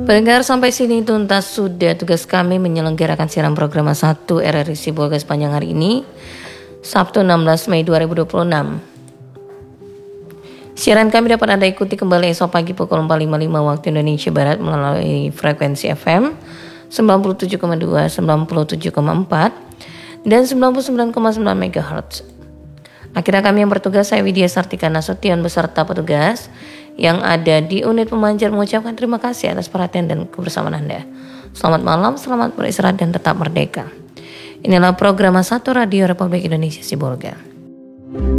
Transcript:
Pendengar, sampai sini tuntas sudah tugas kami menyelenggarakan siaran program 1 RRI Sibolga sepanjang hari ini, Sabtu 16 Mei 2026. Siaran kami dapat Anda ikuti kembali esok pagi pukul 4.55 waktu Indonesia Barat melalui frekuensi FM 97,2, 97,4 dan 99,9 MHz. Akhirnya kami yang bertugas, saya Widya Sartika Nasution beserta petugas yang ada di unit pemancar mengucapkan terima kasih atas perhatian dan kebersamaan Anda. Selamat malam, selamat beristirahat dan tetap merdeka. Inilah program 1 Radio Republik Indonesia Sibolga.